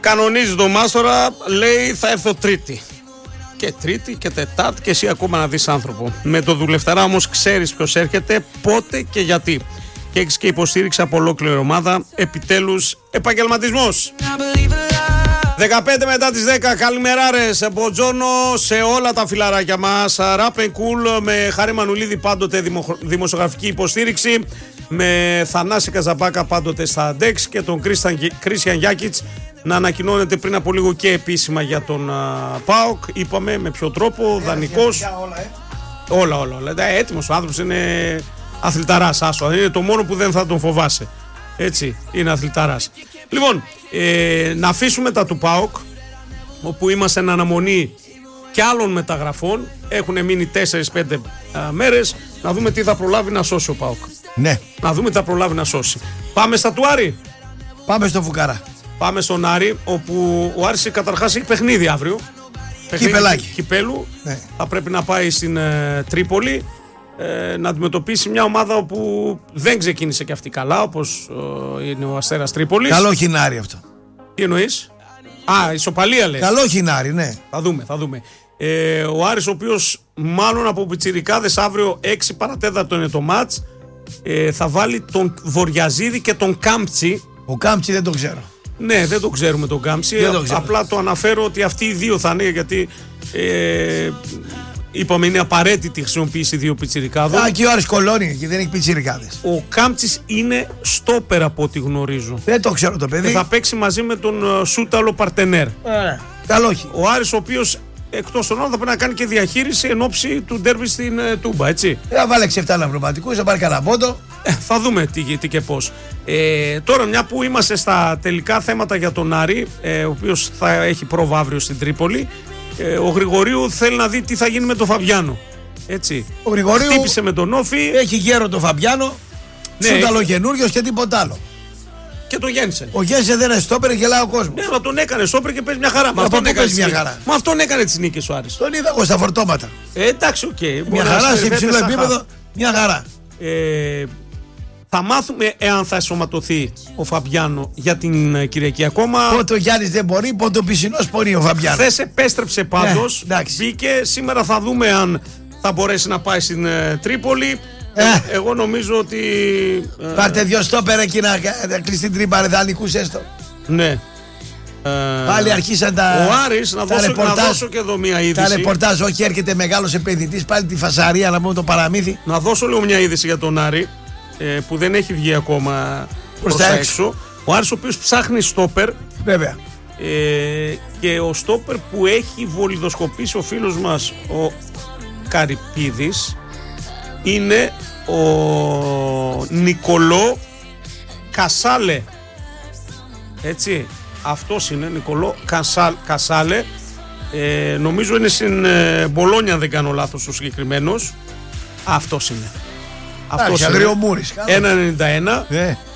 Κανονίζει το Μάστορα, λέει θα έρθω Τρίτη. Και Τρίτη και Τετάρτη και εσύ ακόμα να δεις άνθρωπο. Με το δουλευταρά όμως ξέρεις ποιος έρχεται, πότε και γιατί. Και έχεις και υποστήριξη από ολόκληρη ομάδα. Επιτέλους επαγγελματισμός. 15 μετά τις 10, καλημεράρες, μποτζόνο σε όλα τα φιλαράκια μας. Rap and Cool με Χαρή Μανουλίδη πάντοτε δημοσιογραφική υποστήριξη. Με Θανάση Καζαμπάκα πάντοτε στα Dex και τον Κρίστιαν Γιάκιτς να ανακοινώνεται πριν από λίγο και επίσημα για τον ΠΑΟΚ. Είπαμε με ποιο τρόπο, δανεικός. Όλα. Έτοιμος ο άνθρωπος, είναι αθληταράς, άσο. Είναι το μόνο που δεν θα τον φοβάσαι. Έτσι, είναι αθληταράς. Λοιπόν, να αφήσουμε τα του ΠΑΟΚ, όπου είμαστε εν αναμονή και άλλων μεταγραφών. Έχουν μείνει 4-5 μέρες. Να δούμε τι θα προλάβει να σώσει ο ΠΑΟΚ. Ναι. Να δούμε τι θα προλάβει να σώσει. Πάμε στα του Άρη. Πάμε στο Φουκαρά. Πάμε στον Άρη, όπου ο Άρης καταρχάς έχει παιχνίδι αύριο. Κυπελάκι. Κυπέλου. Ναι. Θα πρέπει να πάει στην Τρίπολη να αντιμετωπίσει μια ομάδα όπου δεν ξεκίνησε και αυτή καλά, όπως είναι ο Αστέρας Τρίπολης. Καλό χινάρι αυτό. Τι εννοείς? Ισοπαλία λες. Καλό χινάρι, ναι. Θα δούμε. Ο Άρης, ο οποίος μάλλον από πιτσιρικάδες αύριο 6 παρατέταρτο είναι το μάτς, θα βάλει τον Βοριαζίδη και τον Κάμπτσι. Ο Κάμπτσι δεν τον ξέρω. Ναι, δεν το ξέρουμε τον Κάμπτσι. Απλά το αναφέρω ότι αυτοί οι δύο θα είναι, γιατί είπαμε είναι απαραίτητη η χρησιμοποίηση δύο πιτσιρικάδων. Και ο Άρης κολώνει και δεν έχει πιτσιρικάδες. Ο Κάμπτσης είναι στόπερ από ό,τι γνωρίζω. Δεν το ξέρω το παιδί. Και θα παίξει μαζί με τον Σούταλο Παρτενέρ. Καλό όχι. Ο Άρης, ο οποίος εκτός των άλλων θα πρέπει να κάνει και διαχείριση εν ώψη του ντέρμπι στην Τούμπα, έτσι. Θα βάλει 6-7 αναπληρωματικούς, θα πάρει κανένα πόντο. Θα δούμε τι και πώς. Τώρα, μια που είμαστε στα τελικά θέματα για τον Άρη, ο οποίος θα έχει πρόβα αύριο στην Τρίπολη, ο Γρηγορίου θέλει να δει τι θα γίνει με τον Φαμπιάνο. Έτσι. Ο Γρηγορίου χτύπησε με τον Όφη. Έχει γέρο τον Φαμπιάνο, Σούταλο καινούριος και τίποτα άλλο. Και το Γένσεν. Ο Γένσεν δεν είναι στόπερ, γελάει ο κόσμος. Ναι, αλλά τον έκανε στόπερ και παίζει μια χαρά. Μα αυτόν έκανε τις νίκες ο Άρης. Τον είδα εγώ στα φορτώματα. Εντάξει, οκ. Μια χαρά σε υψηλό επίπεδο, μια χαρά. Θα μάθουμε εάν θα ενσωματωθεί ο Φαμπιάνο για την Κυριακή ακόμα. Πότε ο Γιάννης δεν μπορεί, πότε ο Πισινός μπορεί ο Φαμπιάνο. Χθες επέστρεψε πάντως. Μπήκε. Σήμερα θα δούμε αν θα μπορέσει να πάει στην Τρίπολη. Εγώ νομίζω ότι. Πάρτε δυο στόπερ εκεί να κλείσει την τρύπα, δανεικούς έστω. Ναι. Πάλι αρχίσαν τα. Ο Άρης, να δώσω και εδώ μια είδηση. Τα ρεπορτάζ, όχι έρχεται μεγάλος επενδυτής, πάλι τη φασαρία να πούμε το παραμύθι. Να δώσω λίγο μια είδηση για τον Άρη, που δεν έχει βγει ακόμα προς τα έξω. Ο Άρης, ο οποίος ψάχνει στόπερ. Βέβαια. Και ο στόπερ που έχει βολιδοσκοπήσει ο φίλος μας ο Καρυπίδης είναι ο Νικολό Κασάλε. Έτσι, αυτός είναι, Νικολό Κασάλε. Νομίζω είναι στην Μπολόνια, αν δεν κάνω λάθος ο συγκεκριμένος. Αυτός είναι. Αυτός είναι. 1,91.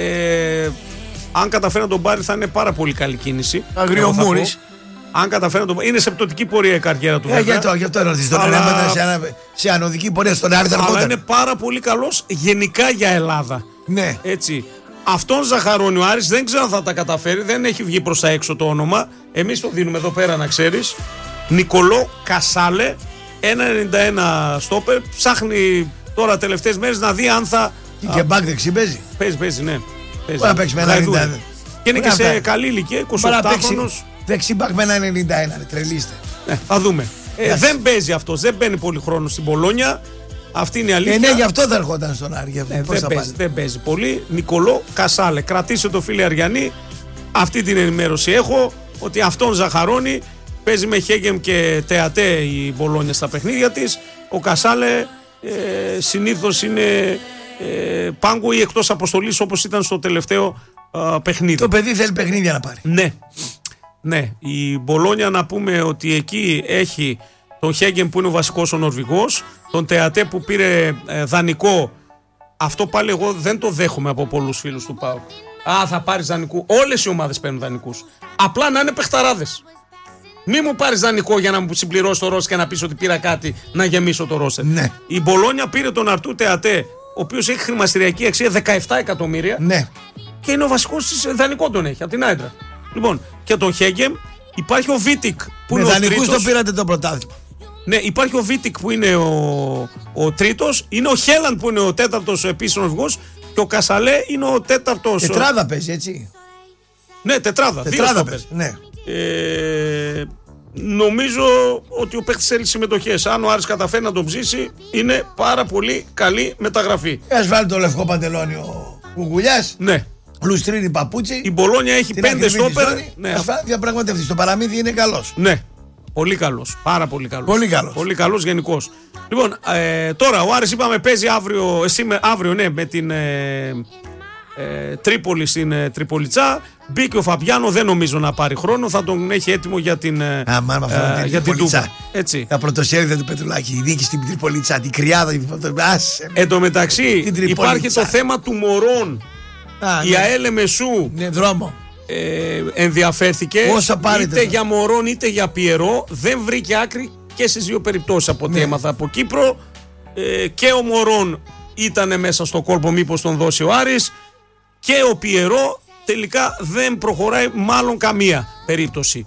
Αν καταφέρει να τον πάρει θα είναι πάρα πολύ καλή κίνηση. Αγριομούρης. Αν καταφέρει να τον πάρει. Είναι σε πτωτική πορεία η καριέρα του. Γι' αυτό ρωτήσω τον σε ανωδική πορεία στον Άρη. Αλλά είναι πάρα πολύ καλός γενικά για Ελλάδα. Ναι. Έτσι. Αυτόν ζαχαρώνει ο Άρης, δεν ξέρω αν θα τα καταφέρει, δεν έχει βγει προς τα έξω το όνομα. Εμείς το δίνουμε εδώ πέρα να ξέρεις. Νικολό Κασάλε, 1,91 στόπερ. Ψάχνει τώρα τελευταίες μέρες να δει αν θα. Και μπακ δεξί παίζει. Παίζει, ναι. Μπορεί να παίξει με 1,91. Και είναι και σε καλή ηλικία, 28χρονος. Δεξί μπακ με 1,91, τρελίστε. Θα δούμε. Δεν παίζει αυτός, δεν μπαίνει πολύ χρόνο στην Πολόνια. Αυτή είναι η αλήθεια. Ναι, γι' αυτό θα ερχόταν στον Άρη. Δεν παίζει πολύ. Νικολό Κασάλε. Κρατήστε το, φίλε Αριανή. Αυτή την ενημέρωση έχω. Ότι αυτόν ζαχαρώνει. Παίζει με Χέγεμ και Τεατέ η Μπολόνια στα παιχνίδια της. Ο Κασάλε συνήθως είναι πάγκο ή εκτός αποστολής, όπως ήταν στο τελευταίο παιχνίδι. Το παιδί θέλει παιχνίδια να πάρει. Ναι. Η Μπολόνια, να πούμε ότι εκεί έχει τον Χέγγεν που είναι ο βασικός ο Νορβηγός, τον Τεατέ που πήρε δανεικό. Αυτό πάλι εγώ δεν το δέχομαι από πολλούς φίλους του ΠΑΟΚ. Θα πάρεις δανεικού. Όλες οι ομάδες παίρνουν δανεικούς. Απλά να είναι παιχταράδες. Μη μου πάρεις δανεικό για να μου συμπληρώσει το ρόστερ και να πεις ότι πήρα κάτι να γεμίσω το ρόστερ. Ναι. Η Μπολόνια πήρε τον Αρτού Τεατέ, ο οποίος έχει χρηματιστηριακή αξία 17 εκατομμύρια. Ναι. Και είναι ο βασικός της, δανεικό τον έχει από την Άιντραχτ. Λοιπόν, και τον Χέγκεμ. Υπάρχει ο Βίτικ που είναι ο τρίτος. Με δανεικούς το πήρατε το πρωτάθλημα. Ναι, υπάρχει ο Βίτικ που είναι ο τρίτος. Είναι ο Χέλαντ που είναι ο τέταρτος επίσημος αρχηγός. Και ο Κασαλέ είναι ο τέταρτος. Τετράδα παίζει, έτσι. Ναι, τετράδα παίζει. Ναι. Νομίζω ότι ο παίκτης θέλει συμμετοχές. Αν ο Άρης καταφέρει να τον ψήσει, είναι πάρα πολύ καλή μεταγραφή. Ας βάλει το λευκό παντελόνι ο Κουκουλιάς. Ναι. Λουστρίνη παπούτσι. Η Μπολόνια έχει 5 στόπερ. Ναι. Ας βάλει διαπραγματευτεί. Στο παραμύθι είναι καλός. Ναι. Πολύ καλός. Πάρα πολύ καλός. Πολύ καλός γενικώς. Λοιπόν, τώρα ο Άρης είπαμε παίζει αύριο ναι, με την Τρίπολη στην Τριπολιτσά. Μπήκε ο Φαμπιάνο, δεν νομίζω να πάρει χρόνο. Θα τον έχει έτοιμο για την Τούμπα. Έτσι. Τα πρωτοσέλιδα του Πετρουλάκη. Η νίκη στην Τριπολιτσά. Την κρυάδα. Εν τω μεταξύ υπάρχει το θέμα του Μωρών. Η ΑΕΛ Μεσού. Ναι, δρόμο. Ενδιαφέρθηκε είτε για Μωρόν είτε για Πιερό. Δεν βρήκε άκρη και στις δύο περιπτώσεις από ό,τι έμαθα από Κύπρο. Και ο Μωρόν ήταν μέσα στο κόλπο, μήπως τον δώσει ο Άρης, και ο Πιερό τελικά δεν προχωράει μάλλον καμία περίπτωση.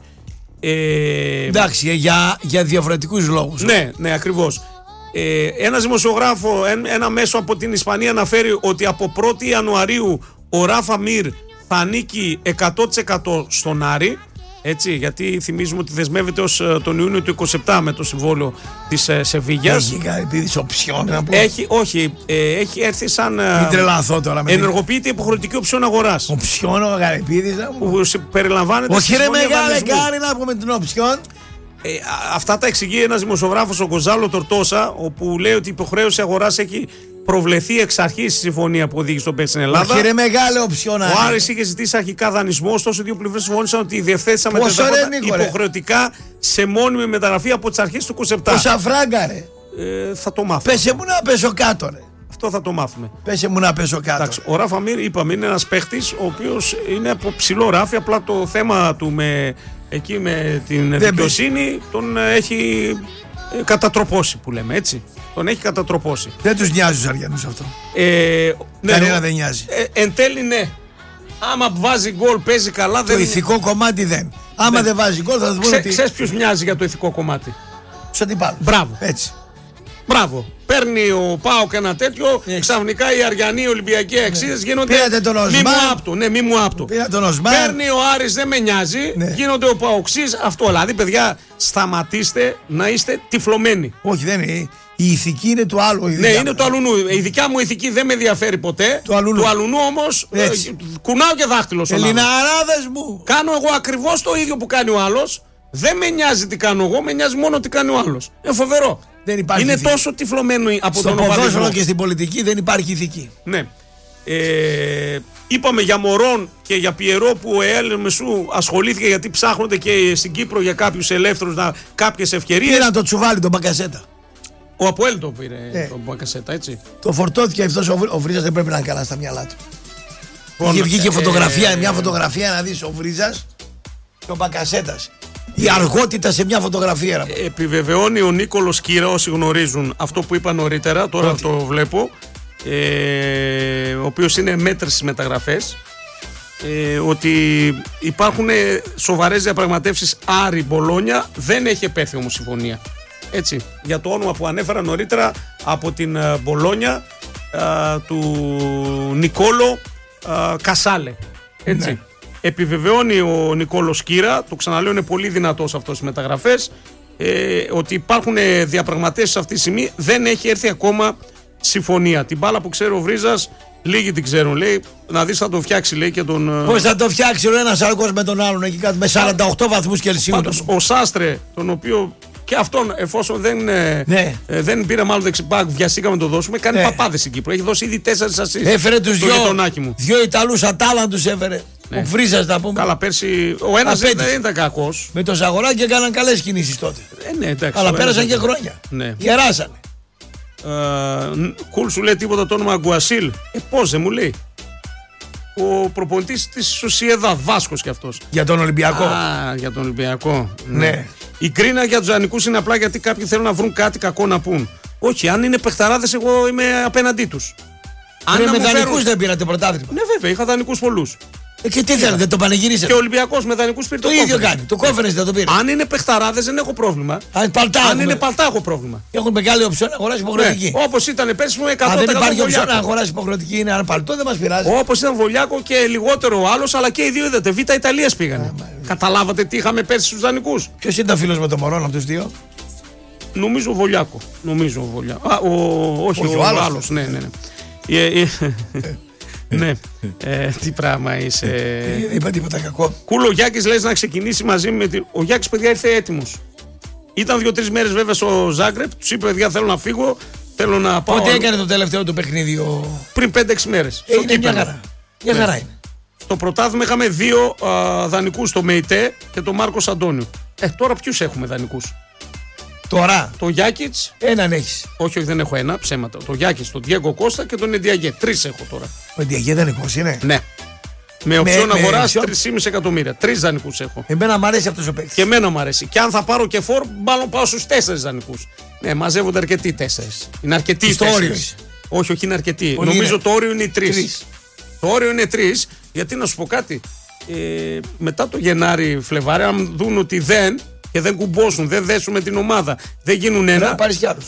Εντάξει, για διαφορετικούς λόγους. Ναι, ακριβώς. Ένας δημοσιογράφο, ένα μέσο από την Ισπανία αναφέρει ότι από 1η Ιανουαρίου ο Ράφα Μιρ θα ανήκει 100% στον Άρη. Έτσι, γιατί θυμίζουμε ότι δεσμεύεται ως τον Ιούνιο του 27 με το συμβόλαιο της Σεβίγιας. Έχει Γαρυπίδης οψιόν να πω. Έχει έρθει σαν. Μην τρελαθώ τώρα. Ενεργοποιείται υποχρεωτική οψιόν αγοράς. Οψιόν ο Γαρυπίδης να πω. Που περιλαμβάνεται. Όχι ρε μεγάλε κάνει να πούμε την οψιόν. Αυτά τα εξηγεί ένας δημοσιογράφος, ο Γκοζάλο Τορτόσα, όπου λέει ότι η υποχρέωση αγοράς έχει προβλεφθεί εξ αρχής στη συμφωνία που οδήγησε τον παίκτη στην Ελλάδα. Όχι ρε μεγάλο οψιόν. Ο Άρης είχε ζητήσει αρχικά δανεισμό, ωστόσο οι δύο πλευρές συμφώνησαν ότι διευθέτησαν υποχρεωτικά σε μόνιμη μεταγραφή από τις αρχές του 27. Πόσα φράγκα ρε. Θα το μάθουμε. Πέσε μου να πέσω κάτω ρε. Αυτό θα το μάθουμε. Πέσε μου να πέσω κάτω. Εντάξει, ο Ράφα Μιρ, είπαμε, είναι ένας παίχτης ο οποίος είναι από ψηλό ράφι. Απλά το θέμα του με την δικαιοσύνη τον έχει κατατροπώσει, που λέμε έτσι. Τον έχει κατατροπώσει. Δεν τους νοιάζει τους Αριανούς αυτό. Κανένα δεν νοιάζει. Εν τέλει ναι. Άμα βάζει γκολ, παίζει καλά. Το ηθικό κομμάτι δεν. Άμα δεν βάζει γκολ, θα του πούνε. Ξέρεις ποιος μοιάζει για το ηθικό κομμάτι? Τους αντιπάλους. Μπράβο. Έτσι. Μπράβο. Παίρνει ο ΠΑΟΚ ένα τέτοιο, ξαφνικά οι Αριανοί Ολυμπιακοί αξίες γίνονται. Πήρατε τον Οσμάν. Μη μου άπτω. Παίρνει ο Άρης, δεν με νοιάζει. Γίνονται ο ΠΑΟΚΣΙς. Αυτό δηλαδή, παιδιά, σταματήστε να είστε τυφλωμένοι. Όχι, δεν είναι. Η ηθική είναι του άλλου. Ναι, είναι του αλουνού. Η δικιά μου ηθική δεν με ενδιαφέρει ποτέ. Του αλουνού όμως κουνάω και δάχτυλο στον άλλο. Ελληναράδες μου. Κάνω εγώ ακριβώς το ίδιο που κάνει ο άλλος. Δεν με νοιάζει τι κάνω εγώ, με νοιάζει μόνο τι κάνει ο άλλος. Είναι φοβερό. Είναι ηθική. Τόσο τυφλωμένο από τον οπαδισμό. Στο ποδόσφαιρο και στην πολιτική δεν υπάρχει ηθική. Ναι. Είπαμε για Μωρόν και για Πιερό που ο ΕΕΛ Μεσού ασχολήθηκε, γιατί ψάχνονται και στην Κύπρο για κάποιους ελεύθερους, κάποιες ευκαιρίες. Πήραν το τσουβάλι τον Μπακασέτα. Ο Αποέλ το πήρε τον Μπακασέτα, έτσι. Το φορτώθηκε αυτός ο Βρίζας, δεν πρέπει να είναι καλά στα μυαλά του. Είχε βγει και φωτογραφία, μια φωτογραφία να δεις ο Βρίζας και ο Μπακασέτας. Η αργότητα σε μια φωτογραφία. Επιβεβαιώνει ο Νίκολος Κύρα, όσοι γνωρίζουν αυτό που είπα νωρίτερα, τώρα το βλέπω, ο οποίος είναι μέτρης στις μεταγραφές, ότι υπάρχουν σοβαρές διαπραγματεύσεις Άρη Μπολόνια, δεν έχει επέρθει όμως συμφωνία. Έτσι, για το όνομα που ανέφερα νωρίτερα από την Μπολόνια, του Νικόλο Κασάλε. Έτσι. Ναι. Επιβεβαιώνει ο Νικόλος Κύρα, το ξαναλέω, είναι πολύ δυνατός αυτός στις μεταγραφές, ότι υπάρχουν διαπραγματεύσεις αυτή τη στιγμή, δεν έχει έρθει ακόμα συμφωνία. Την μπάλα που ξέρει ο Βρίζας, λίγοι την ξέρουν. Λέει, να δεις, θα το φτιάξει, λέει, και τον. Πώς θα το φτιάξει ο ένας αργός με τον άλλον εκεί κάτω, με 48 βαθμούς Κελσίου. Πάντως, ο Σάστρε, τον οποίο και αυτόν, εφόσον δεν πήρε μάλλον δεξιμπάκ, βιαστήκαμε να το δώσουμε, κάνει παπάδες στην Κύπρο. Έχει δώσει ήδη 4 ασίστ. Έφερε τους δυο Ιταλούς Ατάλαντους έφερε. Ναι. Ο Βρίζας, να πούμε. Καλά, πέρσι ο ένας δεν ήταν κακός. Με το Ζαγοράκι έκαναν καλές κινήσεις τότε. Ναι, εντάξει. Αλλά πέρασαν και χρόνια. Ναι. Γεράσανε. Κουλ σου λέει τίποτα το όνομα Γκουασίλ. Πώς δεν μου λέει. Ο προπονητής της Σοσιεδάδ, Βάσκος κι αυτός. Για τον Ολυμπιακό. Για τον Ολυμπιακό. Ναι. Η κρίνα για τους δανεικούς είναι απλά γιατί κάποιοι θέλουν να βρουν κάτι κακό να πούν. Όχι, αν είναι παιχταράδες, εγώ είμαι απέναντί τους. Με δανεικούς δεν πήρατε πρωτάθλημα. Ναι, βέβαια, είχα δανεικούς πολλούς. Και τι θέλετε, το πανηγυρίσετε. Και ο Ολυμπιακός με δανεικούς πήρε το ίδιο κάνει. Το Conference δεν το πήρε. Αν είναι παιχταράδες δεν έχω πρόβλημα. Αν είναι παλτά έχω πρόβλημα. Έχουν μεγάλη οψιόν να αγοράσει υποχρεωτική. Ναι. Όπως ήταν πέρσι μου 100%. Αν δεν υπάρχει οψιόν να αγοράσει υποχρεωτική, είναι ένα παλτό, δεν μας πειράζει. Όπως ήταν Βολιάκο και λιγότερο ο άλλος, αλλά και οι δύο είδατε. Β' Ιταλίας πήγανε. Καταλάβατε τι είχαμε πέρσι στους δανεικούς. Ποιος ήταν φίλος με τον Μωρόν από τους δύο? Νομίζω Βολιάκο. Όχι, ο άλλος. Ναι. Ναι, τι πράγμα είσαι. Δεν είπα τίποτα κακό. Κούλο ο Γιάκης λες να ξεκινήσει μαζί με την. Ο Γιάκης, παιδιά, ήρθε έτοιμος. Ήταν 2-3 μέρες βέβαια στο Ζάγκρεπ. Τους είπε, παιδιά, θέλω να φύγω. Θέλω να πάω. Πότε έκανε το τελευταίο του παιχνίδι πριν 5-6 μέρες. Είναι μια χαρά. Μια χαρά είναι. Στο πρωτάθλημα είχαμε 2 δανεικούς, το Μεϊτέ και τον Μάρκος Αντώνιο. Τώρα ποιους έχουμε δανεικούς? Τώρα. Το Γιάκιτς. Έναν έχεις. Όχι, δεν έχω ένα, ψέματα. Το Γιάκιτς, τον Διέγκο Κώστα και τον Εντιαγέ. 3 έχω τώρα. Ο Εντιαγέ δανεικός είναι. Ναι. Με οψιόν αγοράς 3,5 εκατομμύρια. 3 δανεικούς έχω. Εμένα μου αρέσει αυτός ο παίκτης. Και εμένα μου αρέσει. Και αν θα πάρω και φόρ, μάλλον πάω στους 4 δανεικούς. Ναι, μαζεύονται αρκετοί 4. Είναι αρκετοί 4. Όχι, είναι αρκετοί. Νομίζω το όριο είναι 3. Το όριο είναι 3, γιατί να σου πω κάτι. Μετά το Γενάρη-Φλεβάρι, αν δουν ότι δεν κουμπώσουν, δεν δέσουν με την ομάδα, δεν γίνουν ένα. Να πάρεις κι άλλους.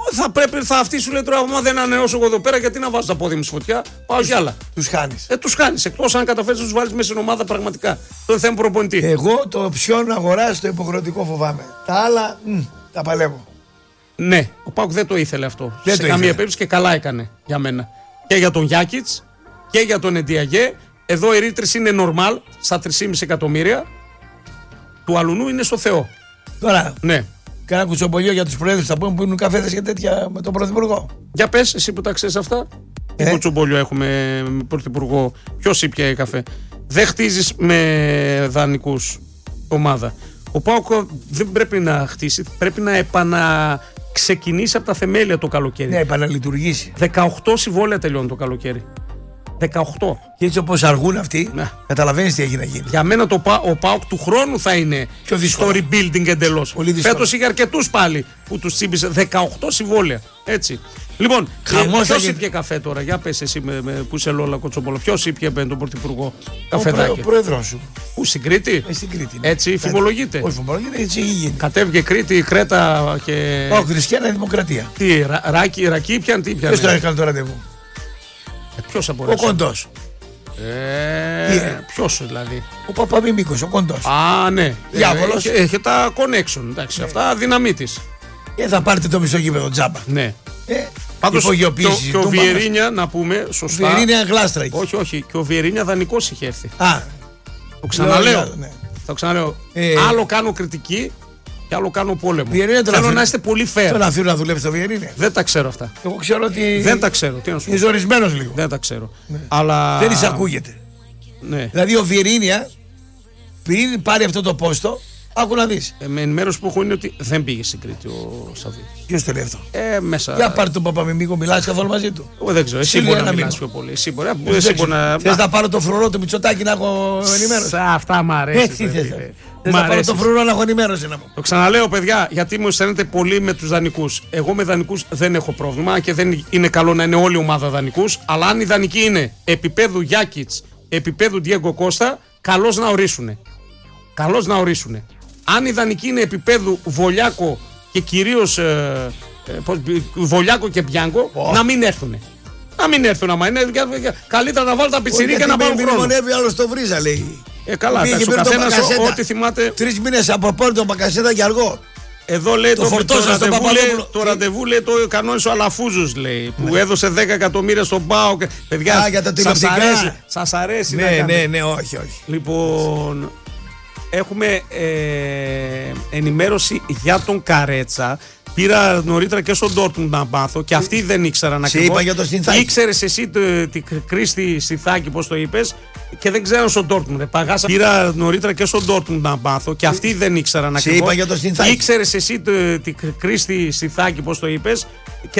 Θα αυτή σου λέει τώρα, άμα δεν ανανεώσω εγώ εδώ πέρα, γιατί να βάζω τα πόδια μου στη φωτιά, πάω κι άλλα. Τους χάνεις. Τους χάνεις. Εκτός αν καταφέρεις να τους βάλεις μέσα στην ομάδα πραγματικά. Το θέμα προπονητή. Εγώ το οψιόν αγοράς το υποχρεωτικό φοβάμαι. Τα άλλα τα παλεύω. Ναι, ο Πάουκ δεν το ήθελε αυτό. Σε καμία περίπτωση και καλά έκανε για μένα. Και για τον Γιάκιτς και για τον Εντιαγέ. Εδώ οι ρήτρες είναι normal στα 3,5 εκατομμύρια. Του αλουνού είναι στο Θεό. Τώρα, ναι. Κάνα κουτσομπολιό για τους προέδρους θα πούμε που πίνουν καφέδες και τέτοια με τον Πρωθυπουργό. Για πες, εσύ που τα ξέρεις αυτά. Τι κουτσομπολιό έχουμε με Πρωθυπουργό? Ποιος ήπια καφέ? Δεν χτίζεις με δανεικούς ομάδα. Ο ΠΑΟΚ δεν πρέπει να χτίσει, πρέπει να επαναξεκινήσει από τα θεμέλια το καλοκαίρι. Ναι, επαναλειτουργήσει. 18 συμβόλαια τελειώνουν το καλοκαίρι. 18. Και έτσι όπως αργούν αυτοί, καταλαβαίνεις τι έχει να γίνει. Για μένα ο ΠΑΟΚ του χρόνου θα είναι στο rebuilding εντελώς. Φέτος είχε αρκετούς πάλι που τους τσίμπησε 18 συμβόλαια. Έτσι. Λοιπόν, ποιος ήπιε καφέ τώρα? Για πες εσύ που είσαι Λόλα Κοτσομπολό. Ποιος ήπιε τον Πρωθυπουργό καφεδάκι? Ο πρόεδρος σου. Πού, στην Κρήτη? Στην Κρήτη. Έτσι φημολογείται. Όχι φημολογείται, έτσι έχει γίνει. Κατέβηκε Κρήτη, Κρέτα και. Όχι, Χριστιανά Δημοκρατία. Τι, ρακί πιαν, τι πιαν? Ποιος το έκανε το ραντεβού? Ποιος από εσάς? Ο Κοντός. Ποιος δηλαδή? Ο Παπαμιμίκος, ο Κοντός. Α, ναι. Διάβολος. Έχει τα connection. Εντάξει, αυτά δυναμίτης. Θα πάρετε το μισό γήπεδο τζάμπα. Ναι. Πάντως και ο Βιερίνια, να πούμε σωστά. Ο Βιερίνια γλάστρα εκεί. Όχι. Και ο Βιερίνια δανεικός είχε έρθει. Το ξαναλέω. Άλλο κάνω κριτική και άλλο κάνω πόλεμο. Θέλω να είστε πολύ fair. Τον αφήνω να δουλεύει στο Βιερίνια. Δεν τα ξέρω αυτά. Εγώ ξέρω ότι. Δεν τα ξέρω. Τι να σου πω. Είναι ζορισμένος λίγο. Δεν τα ξέρω. Αλλά. Δεν εισακούγεται. Ναι. Δηλαδή ο Βιερίνια πριν πάρει αυτό το πόστο, άκου να δεις. Με ενημέρωση που έχω είναι ότι δεν πήγε στην Κρήτη ο Σαββίδης. Ποιος το λέει αυτό? Μέσα. Για πάρει τον Παπαμιμίκο, μιλάς καθόλου μαζί του? Εγώ δεν ξέρω. Εσύ μπορεί να μιλάς πιο πολύ. Εσύ μπορεί να. Θες να πάρω το φρουρό του Μητσοτάκη να έχω ενημέρωση? Αυτά μ' αρέσει. Έτσι θες. Θες να πάρω το φρουρό να έχω ενημέρωση να πω? Το ξαναλέω, παιδιά, γιατί μου αισθάνεται πολύ με τους δανεικούς. Εγώ με δανεικούς δεν έχω πρόβλημα και δεν είναι καλό να είναι όλη η ομάδα δανεικούς. Αλλά αν οι δανεικοί είναι επίπεδου Γιάκιτς, επίπεδου Διέγκο Κώστα, καλώς να ορίσουνε. Αν η δανεική είναι επίπεδου Βολιάκο και κυρίως Βολιάκο και Μπιάνκο, να μην έρθουνε. Να μην έρθουν άμα είναι. Καλύτερα να βάλουν τα πιτσιρίκια να πάρουν χρόνο. Μην μονεύει άλλο στο Βρίζα, λέει. Καλά, ο καθένας ό,τι θυμάται. 3 μήνες από πόρτο τον Μπακασέτα και αργό. Εδώ λέει το ραντεβού, λέει το κανόνισε ο Αλαφούζος, λέει, που έδωσε 10 εκατομμύρια στον ΠΑΟΚ. Παιδιά, για τα σας αρέσει? Ναι, όχι. Λοιπόν, έχουμε ενημέρωση για τον Καρέτσα. Πήρα νωρίτερα και στον Ντόρτμουντ να μάθω και αυτοί δεν ήξεραν ακριβώς. Ήξερες εσύ τη Κρίστη Στιθάκη, πώς το είπες, και δεν ξέραν στον Ντόρτμουντ. Πήρα νωρίτερα και στον Ντόρτμουντ να μάθω και αυτοί δεν ήξεραν ακριβώς. Ήξερες εσύ τη Κρίστη Στιθάκη, πώς το είπες,